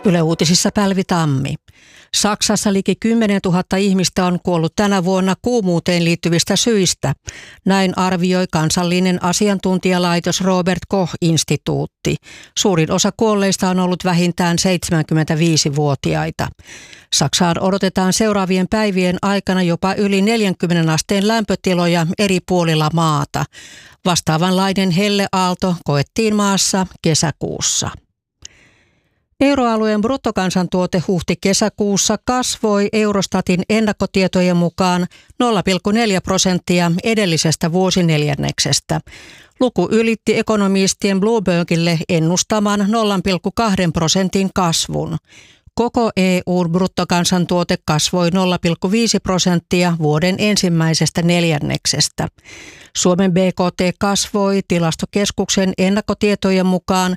Yle Uutisissa Päivi Tammi. Saksassa liki 10 000 ihmistä on kuollut tänä vuonna kuumuuteen liittyvistä syistä. Näin arvioi kansallinen asiantuntijalaitos Robert Koch-instituutti. Suurin osa kuolleista on ollut vähintään 75-vuotiaita. Saksaan odotetaan seuraavien päivien aikana jopa yli 40 asteen lämpötiloja eri puolilla maata. Vastaavanlainen helleaalto koettiin maassa kesäkuussa. Euroalueen bruttokansantuote huhti-kesäkuussa kasvoi Eurostatin ennakkotietojen mukaan 0,4% edellisestä vuosineljänneksestä. Luku ylitti ekonomistien Bloombergille ennustaman 0,2% kasvun. Koko EU:n bruttokansantuote kasvoi 0,5% vuoden ensimmäisestä neljänneksestä. Suomen BKT kasvoi Tilastokeskuksen ennakkotietojen mukaan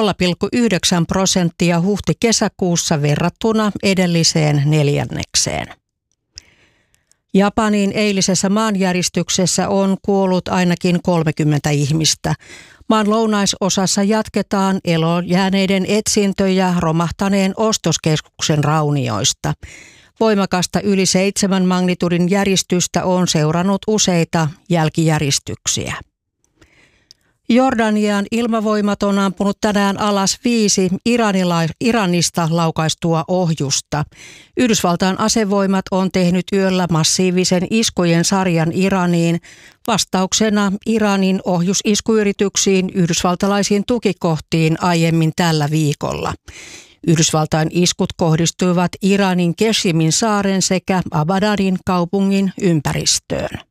0,9% huhti-kesäkuussa verrattuna edelliseen neljännekseen. Japanin eilisessä maanjäristyksessä on kuollut ainakin 30 ihmistä. Maan lounaisosassa jatketaan eloon jääneiden etsintöjä romahtaneen ostoskeskuksen raunioista. Voimakasta yli 7 magnitudin järistystä on seurannut useita jälkijäristyksiä. Jordanian ilmavoimat on ampunut tänään alas 5 Iranista laukaistua ohjusta. Yhdysvaltain asevoimat on tehnyt yöllä massiivisen iskujen sarjan Iraniin vastauksena Iranin ohjusiskuyrityksiin yhdysvaltalaisiin tukikohtiin aiemmin tällä viikolla. Yhdysvaltain iskut kohdistuivat Iranin Keshimin saaren sekä Abadan kaupungin ympäristöön.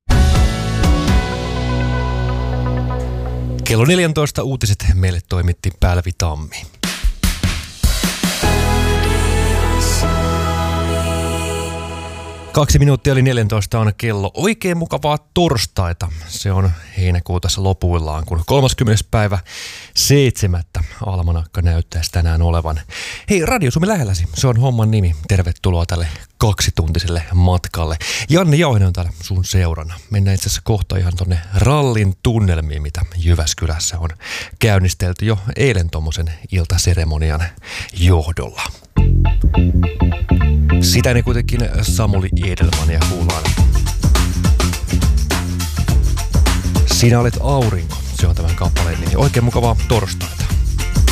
Kello 14 uutiset meille toimitti Päivi Tammi. Kaksi minuuttia oli 14 on kello. Oikein mukavaa torstaita. Se on heinäkuun tässä lopuillaan, kun 30. päivä 7. almanakka näyttäisi tänään olevan. Hei, Radio Suomi lähelläsi. Se on homman nimi. Tervetuloa tälle kaksituntiselle matkalle. Janne Jauhinen on täällä sun seurana. Mennään itse asiassa kohta ihan tonne rallin tunnelmiin, mitä Jyväskylässä on käynnistelty jo eilen tommosen iltaseremonian johdolla. Sitä ne kuitenkin Samuli Edelmania kuullaan. Sinä olet aurinko, se on tämän kappaleen nimi. Oikein mukavaa torstaita.